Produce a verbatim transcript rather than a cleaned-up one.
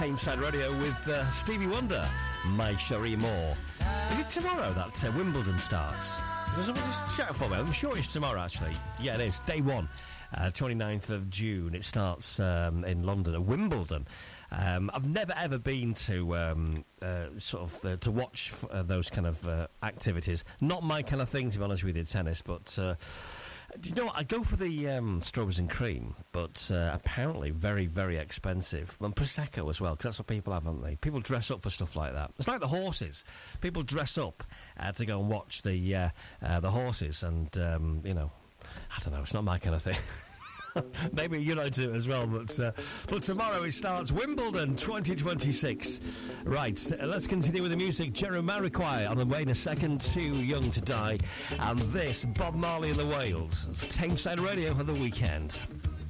Tameside Radio with uh, Stevie Wonder, My Cherie Moore. Is it tomorrow that uh, Wimbledon starts? Does someone just check for me? I'm sure it's tomorrow, actually. Yeah, it is. Day one, uh, twenty-ninth of June. It starts um, in London at Wimbledon. Um, I've never ever been to um, uh, sort of uh, to watch f- uh, those kind of uh, activities. Not my kind of thing, to be honest with you, tennis. But uh, do you know what? I go for the um, strawberries and cream, but uh, apparently very, very expensive. And Prosecco as well, because that's what people have, haven't they? People dress up for stuff like that. It's like the horses. People dress up uh, to go and watch the uh, uh, the horses, and um, you know, I don't know. It's not my kind of thing. Maybe you know do it as well, but uh, but tomorrow it starts Wimbledon twenty twenty-six. Right, uh, let's continue with the music. Jamiroquai on the way in a second. Too Young to Die, and this Bob Marley and the Whales. Tameside Radio for the weekend.